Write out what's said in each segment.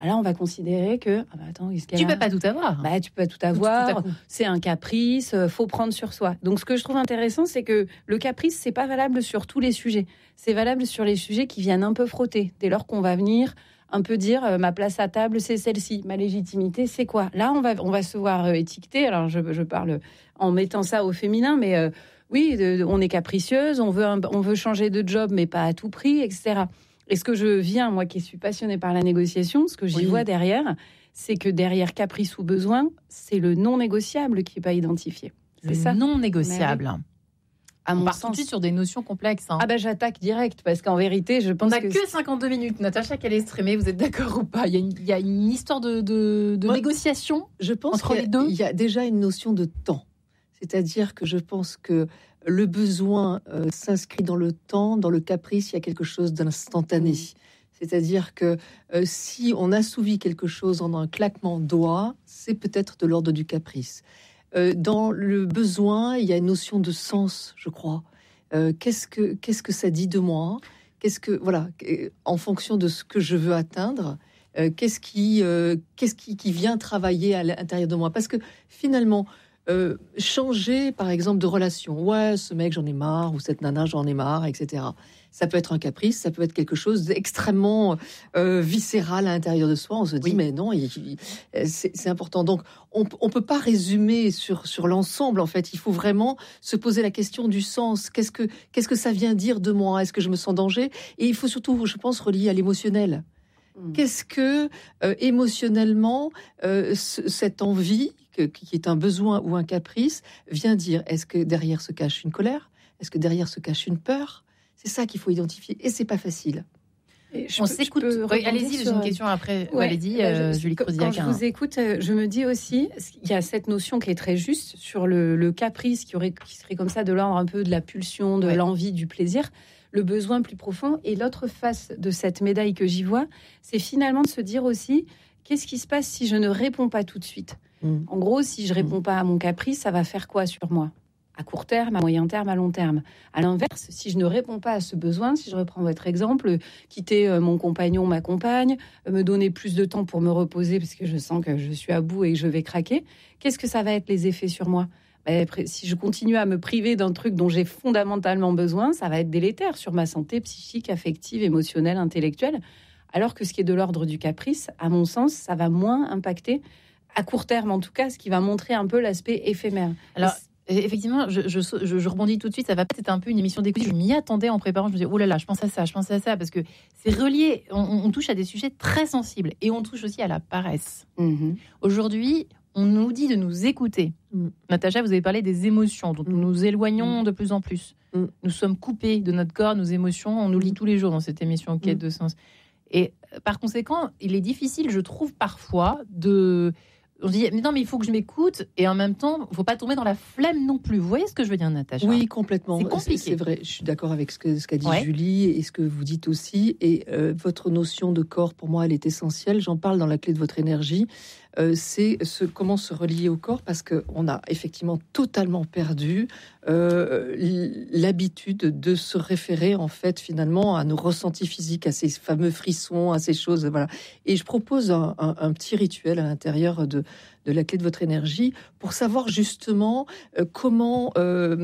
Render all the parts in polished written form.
Alors on va considérer que attends, tu peux pas tout avoir. Tu peux pas tout avoir. C'est un caprice, faut prendre sur soi. Donc ce que je trouve intéressant, c'est que le caprice, c'est pas valable sur tous les sujets. C'est valable sur les sujets qui viennent un peu frotter. Dès lors qu'on va venir un peu dire ma place à table, c'est celle-ci, ma légitimité, c'est quoi. Là, on va se voir étiqueter. Alors je parle en mettant ça au féminin, mais oui, on est capricieuse, on veut changer de job, mais pas à tout prix, etc. Et ce que je viens, moi qui suis passionnée par la négociation, ce que j'y vois derrière, c'est que derrière caprice ou besoin, c'est le non négociable qui n'est pas identifié. C'est ça. Non négociable. On part tout de suite sur des notions complexes. J'attaque direct, parce qu'en vérité, je pense on n'a que 52 minutes. Natacha, qu'elle est streamée, vous êtes d'accord ou pas ? Il y a une histoire de négociation. Je pense entre les deux. Il y a déjà une notion de temps. C'est-à-dire que je pense que le besoin s'inscrit dans le temps, dans le caprice, il y a quelque chose d'instantané. C'est-à-dire que si on assouvit quelque chose en un claquement de doigts, c'est peut-être de l'ordre du caprice. Dans le besoin, il y a une notion de sens, je crois. Qu'est-ce que ça dit de moi ? En fonction de ce que je veux atteindre, qu'est-ce qui vient travailler à l'intérieur de moi ? Parce que finalement, changer, par exemple, de relation. Ouais, ce mec, j'en ai marre, ou cette nana, j'en ai marre, etc. Ça peut être un caprice, ça peut être quelque chose d'extrêmement viscéral à l'intérieur de soi. On se dit, mais non, c'est important. Donc, on peut pas résumer sur l'ensemble, en fait. Il faut vraiment se poser la question du sens. Qu'est-ce que ça vient dire de moi ? Est-ce que je me sens en danger ? Et il faut surtout, je pense, relier à l'émotionnel. Qu'est-ce que, émotionnellement, cette envie, qui est un besoin ou un caprice, vient dire ? Est-ce que derrière se cache une colère ? Est-ce que derrière se cache une peur ? C'est ça qu'il faut identifier, et c'est pas facile. On s'écoute. Allez-y, j'ai une question après. Allez-y, Julie Cruziac. Quand je vous écoute, je me dis aussi, il y a cette notion qui est très juste sur le caprice qui serait comme ça de l'ordre un peu de la pulsion, de l'envie, du plaisir, le besoin plus profond. Et l'autre face de cette médaille que j'y vois, c'est finalement de se dire aussi, qu'est-ce qui se passe si je ne réponds pas tout de suite ? En gros, si je réponds pas à mon caprice, ça va faire quoi sur moi ? À court terme, à moyen terme, à long terme. À l'inverse, si je ne réponds pas à ce besoin, si je reprends votre exemple, quitter mon compagnon, ma compagne, me donner plus de temps pour me reposer parce que je sens que je suis à bout et que je vais craquer, qu'est-ce que ça va être les effets sur moi ? Si je continue à me priver d'un truc dont j'ai fondamentalement besoin, ça va être délétère sur ma santé psychique, affective, émotionnelle, intellectuelle. Alors que ce qui est de l'ordre du caprice, à mon sens, ça va moins impacter, à court terme en tout cas, ce qui va montrer un peu l'aspect éphémère. Alors, effectivement, je rebondis tout de suite. Ça va peut-être un peu une émission d'écoute. Je m'y attendais en préparant. Je me disais, oh là là, je pense à ça, parce que c'est relié. On touche à des sujets très sensibles et on touche aussi à la paresse. Aujourd'hui, on nous dit de nous écouter. Natacha, vous avez parlé des émotions dont nous nous éloignons de plus en plus. Nous sommes coupés de notre corps, nos émotions. On nous lit tous les jours dans cette émission Quête de sens. Et par conséquent, il est difficile, je trouve, parfois on se dit, mais non, mais il faut que je m'écoute, et en même temps, il ne faut pas tomber dans la flemme non plus. Vous voyez ce que je veux dire, Natacha ? Oui, complètement. C'est compliqué. C'est vrai, je suis d'accord avec ce qu'a dit Julie, et ce que vous dites aussi. Et votre notion de corps, pour moi, elle est essentielle. J'en parle dans la clé de votre énergie. C'est comment se relier au corps, parce qu'on a effectivement totalement perdu l'habitude de se référer, en fait, finalement, à nos ressentis physiques, à ces fameux frissons, à ces choses. Voilà. Et je propose un petit rituel à l'intérieur de la clé de votre énergie pour savoir justement comment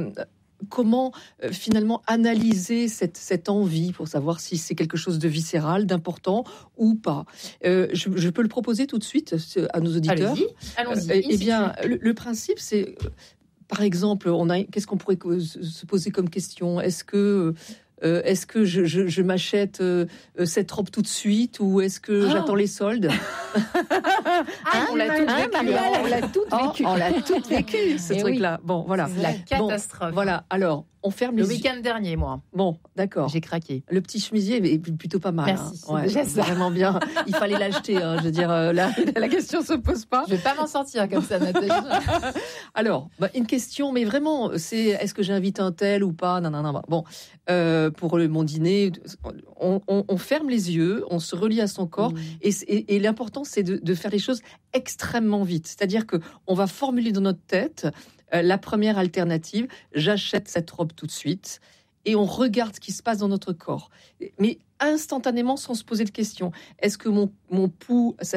finalement analyser cette envie, pour savoir si c'est quelque chose de viscéral, d'important ou pas. Je peux le proposer tout de suite à nos auditeurs. Allons-y. Eh bien, le principe, c'est, par exemple, qu'est-ce qu'on pourrait se poser comme question ? Est-ce que je m'achète cette robe tout de suite, ou est-ce que j'attends les soldes ? On l'a toutes vécu, ce truc-là. Bon, voilà. C'est la catastrophe. Bon, voilà. Alors, on ferme le les week-end dernier, moi. Bon, d'accord. J'ai craqué. Le petit chemisier est plutôt pas mal. Merci. Hein. Ouais, c'est vraiment bien. Il fallait l'acheter. Je veux dire, la question se pose pas. Je vais pas m'en sortir comme ça, Nathalie. Alors, une question, mais vraiment, c'est est-ce que j'invite un tel ou pas ? Non. Bon, pour mon dîner, on ferme les yeux, on se relie à son corps, et l'important, c'est de faire les choses extrêmement vite. C'est-à-dire que on va formuler dans notre tête la première alternative, j'achète cette robe tout de suite. et on regarde ce qui se passe dans notre corps. Mais instantanément, sans se poser de questions. Est-ce que mon pouls